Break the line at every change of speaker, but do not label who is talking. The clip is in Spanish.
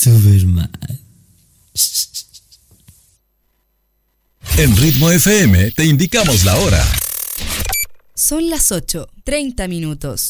Superman.
En Ritmo FM te indicamos la hora.
Son las 8:30.